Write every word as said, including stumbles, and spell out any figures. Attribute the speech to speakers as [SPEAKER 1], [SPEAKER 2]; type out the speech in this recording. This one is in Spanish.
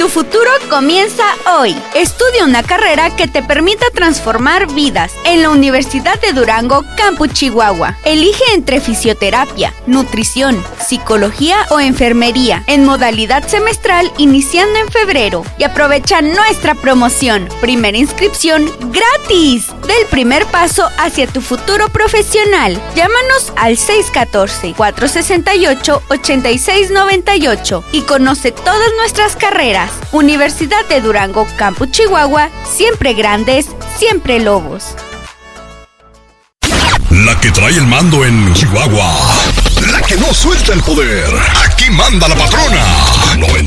[SPEAKER 1] Tu futuro comienza hoy. Estudia una carrera que te permita transformar vidas en la Universidad de Durango, Campus Chihuahua. Elige entre fisioterapia, nutrición, psicología o enfermería en modalidad semestral iniciando en febrero y aprovecha nuestra promoción. Primera inscripción gratis. Del primer paso hacia tu futuro profesional. Llámanos al seis uno cuatro, cuatro seis ocho, ocho seis nueve ocho y conoce todas nuestras carreras. Universidad de Durango, Campus Chihuahua, siempre grandes, siempre lobos.
[SPEAKER 2] La que trae el mando en Chihuahua. La que no suelta el poder. Aquí manda la patrona. noventa